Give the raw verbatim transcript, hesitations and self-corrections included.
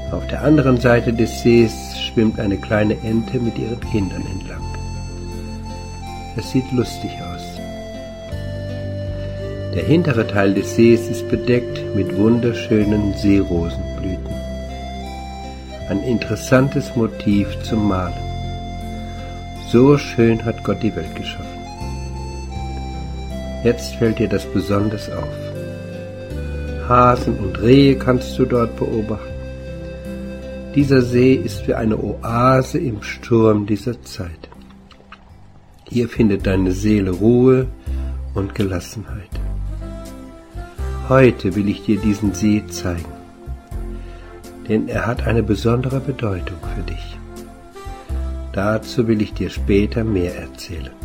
Auf der anderen Seite des Sees schwimmt eine kleine Ente mit ihren Kindern entlang. Es sieht lustig aus. Der hintere Teil des Sees ist bedeckt mit wunderschönen Seerosenblüten. Ein interessantes Motiv zum Malen. So schön hat Gott die Welt geschaffen. Jetzt fällt dir das besonders auf. Hasen und Rehe kannst du dort beobachten. Dieser See ist wie eine Oase im Sturm dieser Zeit. Hier findet deine Seele Ruhe und Gelassenheit. Heute will ich dir diesen See zeigen, denn er hat eine besondere Bedeutung für dich. Dazu will ich dir später mehr erzählen.